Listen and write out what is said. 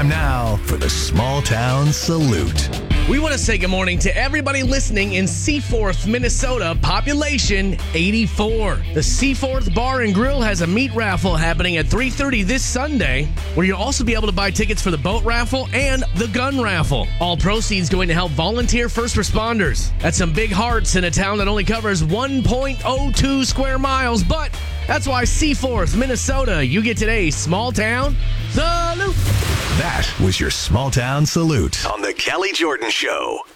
Time now for the Small Town Salute. We want to say good morning to everybody listening in Seaforth, Minnesota, population 84. The Seaforth Bar and Grill has a meat raffle happening at 3:30 this Sunday, where you'll also be able to buy tickets for the boat raffle and the gun raffle. All proceeds going to help volunteer first responders. That's some big hearts in a town that only covers 1.02 square miles, but that's why Seaforth, Minnesota, you get today's Small Town Salute. That was your Small Town Salute on The Kelly Jordan Show.